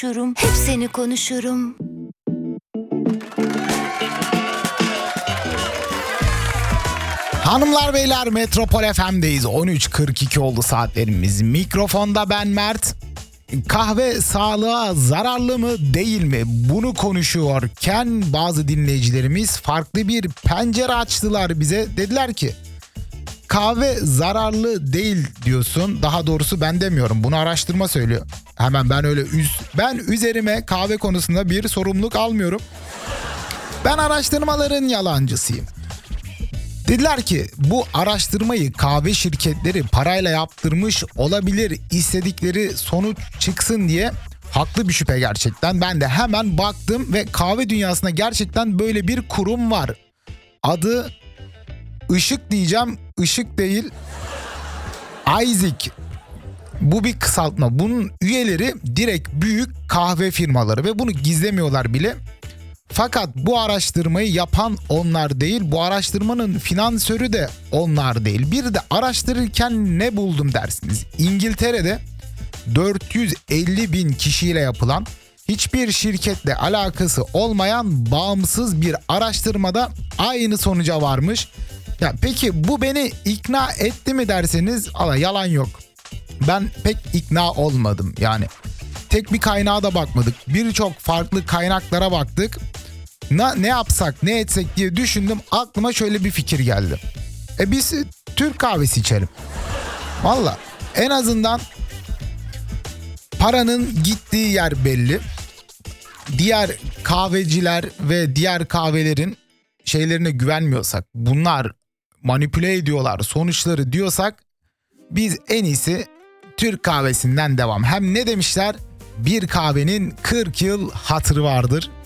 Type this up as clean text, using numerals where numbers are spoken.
Hep seni konuşurum. Hanımlar beyler, Metropol FM'deyiz. 13.42 oldu saatlerimiz. Mikrofonda ben Mert. Kahve sağlığa zararlı mı değil mi? Bunu konuşuyorken bazı dinleyicilerimiz farklı bir pencere açtılar bize. Dediler ki kahve zararlı değil diyorsun. Daha doğrusu ben demiyorum. Bunu araştırma söylüyor. Hemen ben üzerime kahve konusunda bir sorumluluk almıyorum. Ben araştırmaların yalancısıyım. Dediler ki bu araştırmayı kahve şirketleri parayla yaptırmış olabilir, istedikleri sonuç çıksın diye. Haklı bir şüphe gerçekten. Ben de hemen baktım ve kahve dünyasında gerçekten böyle bir kurum var. Adı Işık diyeceğim, Işık değil, ISIC. Bu bir kısaltma. Bunun üyeleri direkt büyük kahve firmaları ve bunu gizlemiyorlar bile. Fakat bu araştırmayı yapan onlar değil, bu araştırmanın finansörü de onlar değil. Bir de araştırırken ne buldum dersiniz? İngiltere'de 450 bin kişiyle yapılan, hiçbir şirketle alakası olmayan bağımsız bir araştırmada aynı sonuca varmış. Ya peki bu beni ikna etti mi derseniz, yalan yok. Ben pek ikna olmadım yani. Tek bir kaynağa da bakmadık. Birçok farklı kaynaklara baktık. Ne yapsak, ne etsek diye düşündüm. Aklıma şöyle bir fikir geldi. Biz Türk kahvesi içelim. Valla en azından paranın gittiği yer belli. Diğer kahveciler ve diğer kahvelerin şeylerine güvenmiyorsak, bunlar manipüle ediyorlar sonuçları diyorsak, biz en iyisi Türk kahvesinden devam. Hem ne demişler? Bir kahvenin 40 yıl hatırı vardır.